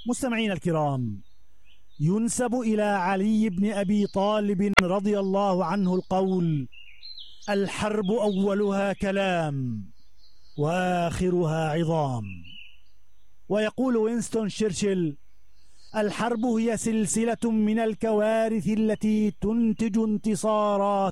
مستمعين الكرام، ينسب إلى علي بن أبي طالب رضي الله عنه القول: الحرب أولها كلام وآخرها عظام. ويقول وينستون شرشل: الحرب هي سلسلة من الكوارث التي تنتج انتصارات